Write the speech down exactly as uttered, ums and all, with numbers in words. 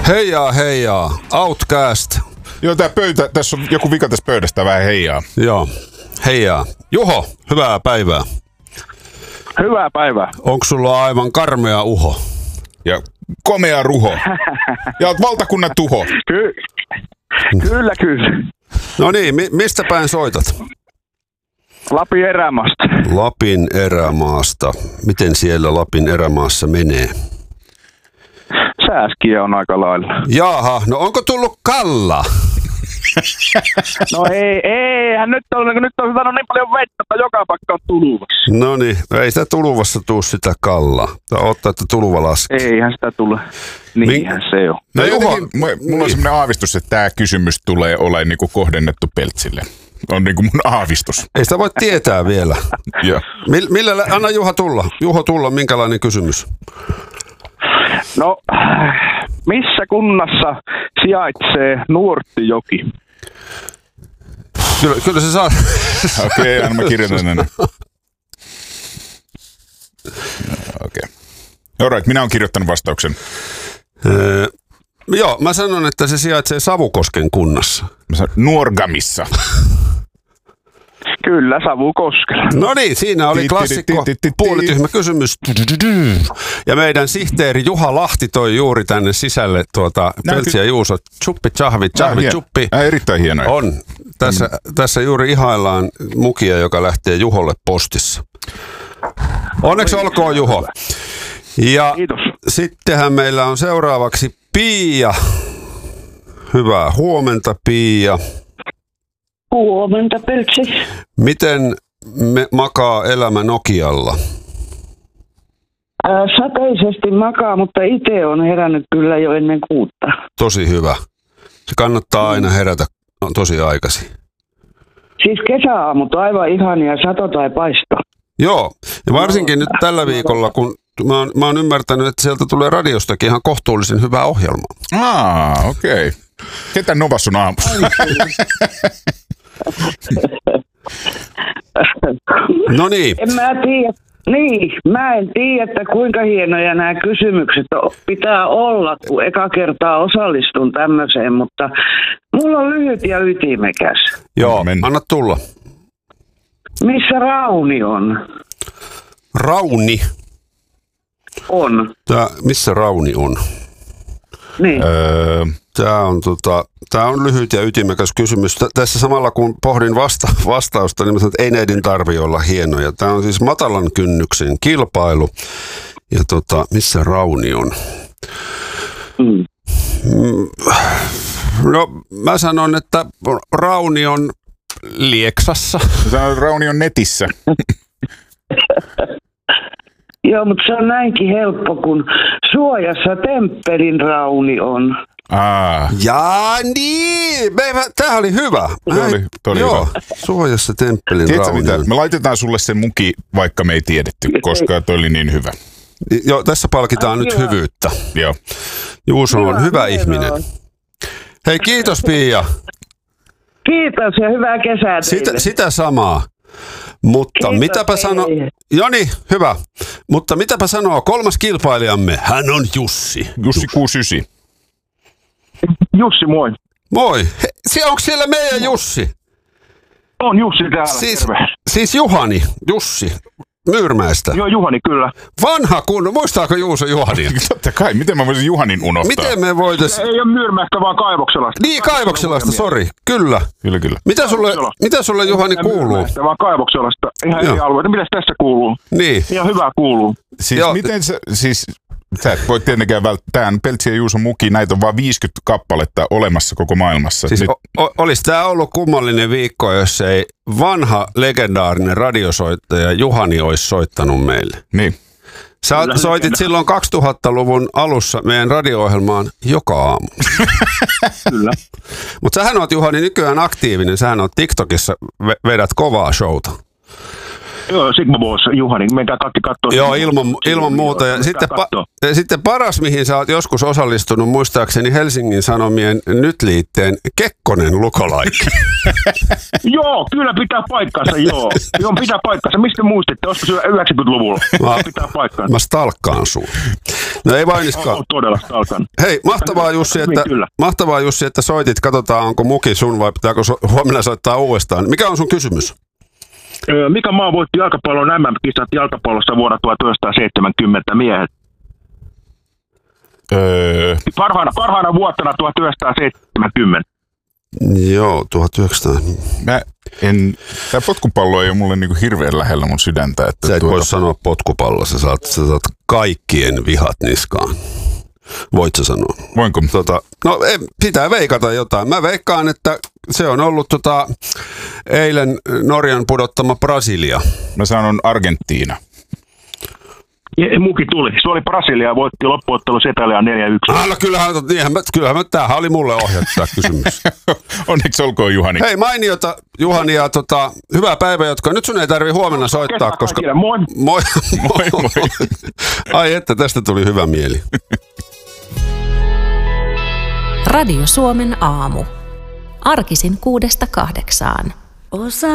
Heijaa, heijaa. Outcast. Joo, tää pöytä, tässä on joku vika tässä pöydästä, vähän heijaa. Joo, heijaa. Juho, hyvää päivää. Hyvää päivää. Onko sulla aivan karmea uho? Ja komea ruho. Ja oot valtakunnan tuho. Ky- kyllä, kyllä. No niin, mi- mistä päin soitat? Lapin erämaasta. Lapin erämaasta. Miten siellä Lapin erämaassa menee? Sääskiä on aika lailla. Jaha, no onko tullut kalla? No ei, eihän nyt on, nyt on hyvä, no niin paljon vettä, että joka paikka on tuluvassa. No niin, ei sitä tuluvassa tuu sitä kallaa. Tää ottaa, että tuluva laskee. Eihän sitä tule. Niinhän Min- se on. No, No jotenkin, Juho, mulla niin. on semmoinen aavistus, että tämä kysymys tulee olemaan niinku kohdennettu Peltsille. On niinku mun aavistus. Ei sitä voi tietää vielä. Joo. Mill- millä, anna Juha tulla. Juho tulla, minkälainen kysymys? No, missä kunnassa sijaitsee Nuorttijoki? Kyllä, kyllä se saa. Okei, okay, mä kirjoitan tänne. Okei. Okay. Alright, minä olen kirjoittanut vastauksen. Öö, joo, mä sanon, että se sijaitsee Savukosken kunnassa. Mä sanon Nuorgamissa. Kyllä, Savukoskella. No niin, siinä oli klassikko puolityhmä kysymys. Ja meidän sihteeri Juha Lahti toi juuri tänne sisälle tuota Peltsi ja Juuso. Chuppi, chahvi, chahvi, Hien- chuppi. Äh, erittäin hienoja. On. Tässä, mm. tässä juuri ihaillaan mukia, joka lähtee Juholle postissa. Onneksi olkoon, Juho. Ja Kiitos. sittenhän meillä on seuraavaksi Pia. Hyvää huomenta, Pia. Huomenta, Peltsi. Miten me makaa elämä Nokialla? Ää, sateisesti makaa, mutta itse on herännyt kyllä jo ennen kuutta. Tosi hyvä. Se kannattaa aina herätä tosi aikaisin. Siis kesäaamut aivan ihania, sato tai paisto. Joo, ja varsinkin nyt tällä viikolla, kun mä oon, mä oon ymmärtänyt, että sieltä tulee radiostakin ihan kohtuullisen hyvää ohjelmaa. Aa, okei. Okay. Ketä Nova sun aamussa? No niin. En mä tiedä. Niin, mä en tiedä, että kuinka hienoja nämä kysymykset pitää olla, kun eka kertaa osallistun tämmöiseen, mutta mulla on lyhyt ja ytimekäs. Joo, Mennään. anna tulla. Missä Rauni on? Rauni. On. Tää, missä Rauni on? Niin. öö, Tämä on, tota, tää on lyhyt ja ytimekäs kysymys. Tä, tässä samalla kun pohdin vasta, vastausta, niin mä sanon, että ei neidin tarvitse olla hienoja. Tämä on siis matalan kynnyksen kilpailu. Ja tota, missä Rauni on? Mm. No mä sanon, että Rauni on Lieksassa. Rauni on netissä. Joo, mutta se on näinkin helppo, kun Suojassa temppelin Rauni on. Aa, Jaa, niin! Tämä oli hyvä. Toi oli- toi oli Joo, hyvä. Suojassa temppelin tiedätkö Rauni mitä? on. Me laitetaan sulle se muki, vaikka me ei tiedetty, koska toi oli niin hyvä. Joo, tässä palkitaan Ai, nyt kiva. hyvyyttä. Joo. Juuso on Joo, hyvä hienoa. ihminen. Hei, kiitos Pia. Kiitos ja hyvää kesää Sitä, teille. sitä samaa. Mutta Kiitos, mitäpä hei. sano... Joni, hyvä. Mutta mitäpä sanoo kolmas kilpailijamme? Hän on Jussi. Jussi kuusikymmentäyhdeksän. Jussi, moi. Moi. He, se, onko siellä meidän Jussi? On Jussi täällä, Siis, terve. siis Juhani, Jussi, Myyrmäestä. Joo, Juhani, kyllä. Vanha kunno, muistaako Juuso Juhania? Totta kai, miten mä voisin Juhanin unohtaa? Miten me voitais... Ei ole Myyrmästä, vaan Kaivokselasta. Niin, Kaivokselasta, sori, kyllä. Kyllä, kyllä. Mitä sulle, Kaivoksella. mitä sulle Juhani Ei kuuluu? Myyrmästä, vaan Kaivokselasta. Ihan Joo. eri alueita. Mitäs tässä kuuluu? Niin. Ihan hyvää kuuluu. Siis Joo. miten sä, siis sä et voi tietenkään välttää, Peltsi ja Juuso muki, näitä on vaan viisikymmentä kappaletta olemassa koko maailmassa. Siis Nyt, o- o- olisi tämä ollut kummallinen viikko, jos ei vanha legendaarinen radiosoittaja Juhani olisi soittanut meille. niin. Sä Kyllä, soitit legenda. silloin kaksituhattaluvun alussa meidän radio-ohjelmaan joka aamu. Kyllä. Mutta sähän oot Juhani nykyään aktiivinen, sähän oot TikTokissa, ve- vedät kovaa showta. Joo, Sigma Boss, Juhani, menkää kaikki kattoo. Joo, ilman, ilman muuta. Ja sitten, pa- sitten paras, mihin sä oot joskus osallistunut, muistaakseni Helsingin Sanomien Nyt-liitteen Kekkonen lukolaikki. Joo, kyllä pitää paikkansa, joo. Joo, pitää paikkansa. Mistä muistitte? Olisiko se yhdeksänkymmentäluvulla? Mä, pitää paikkansa. Mä stalkkaan sun. No ei vainiskaan. On todella stalkan. Hei, mahtavaa Jussi, että, mahtavaa Jussi, että soitit. Katsotaan, onko muki sun vai pitääkö so- huomenna soittaa uudestaan. Mikä on sun kysymys? Mikä maa voitti jalkapallon M M-kisat jalkapallossa vuonna tuhatyhdeksänsataaseitsemänkymmentä miehet? Öö. Parhaana, parhaana vuotena tuhatyhdeksänsataaseitsemänkymmentä. Joo, tuhatyhdeksänsataa. Mä en, tää potkupallo ei ole mulle niinku hirveän lähellä mun sydäntä. Että sä et tuota... voi sanoa potkupallo, sä saat, sä saat kaikkien vihat niskaan. Voit sä sanoa? Voinko? Tota, no ei, pitää veikata jotain. Mä veikkaan, että se on ollut tota, eilen Norjan pudottama Brasilia. Mä sanon Argentiina. Ja, muki tuli. Se oli Brasilia, voitti loppuottelussa Italiaan neljä yksi. Ah, no kyllähän, niinhän, kyllähän tämähän oli mulle ohjattu tämä kysymys. Onneksi olkoon Juhani. Hei mainiota Juhani ja tota, hyvää päivää, jotka nyt sun ei tarvi huomenna soittaa, Kesä koska... Moi. Moi. Moi, moi. Ai että tästä tuli hyvä mieli. Radio Suomen aamu. Arkisin kuudesta kahdeksaan. Osa